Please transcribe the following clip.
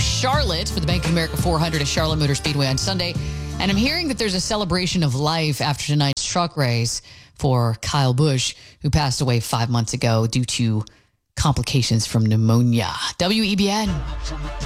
Charlotte for the Bank of America 400 at Charlotte Motor Speedway on Sunday. And I'm hearing that there's a celebration of life after tonight's truck race for Kyle Busch, who passed away 5 months ago due to complications from pneumonia. WEBN.